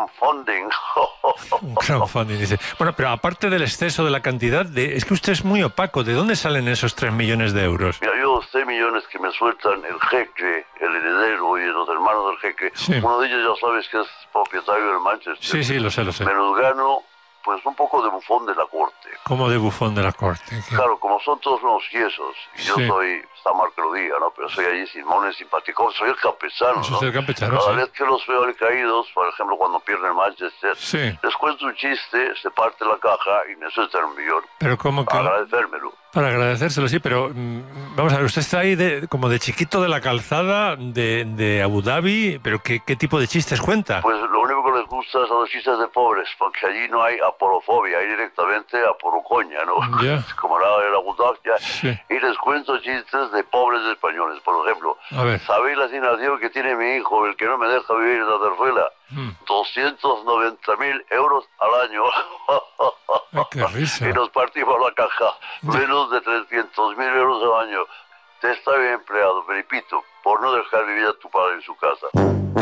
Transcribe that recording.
crowdfunding. Un crowdfunding, dice. Bueno, pero aparte del exceso de la cantidad, es que usted es muy opaco. ¿De dónde salen esos 3 millones de euros? Mira, yo 6 millones que me sueltan el jeque, el heredero y los hermanos del jeque. Sí. Uno de ellos ya sabes que es propietario del Manchester. Sí, sí, lo sé, lo sé. Me los gano, pues un poco de bufón de la corte. ¿Cómo de bufón de la corte? Claro, como son todos unos yesos, y yo Sí. soy, está mal que lo diga, ¿no? Pero soy allí simón, simpático, soy el campechano, Es ¿no? usted el campechano, Cada sí. vez que los veo alicaídos, por ejemplo, cuando pierden el Manchester, Sí. les cuento un chiste, se parte la caja y me sueltan 1 millón. Pero ¿cómo que...? Para agradecérmelo. Para agradecérselo, sí, pero vamos a ver, usted está ahí como de chiquito de la calzada de Abu Dhabi, pero ¿qué tipo de chistes cuenta? Pues lo único que les gusta son los chistes de pobres, porque allí no hay aporofobia, hay directamente aporocoña, ¿no? Ya. Como la Abu Dhabi, ya. Sí. Y les cuento chistes de pobres españoles, por ejemplo. A ver. ¿Sabéis la asignación que tiene mi hijo, el que no me deja vivir en la terzuela? 290.000 euros al año. Ay, qué risa. Y nos partimos la caja. Menos de 300.000 euros al año. Te está bien empleado, Felipito, por no dejar vivir a tu padre en su casa.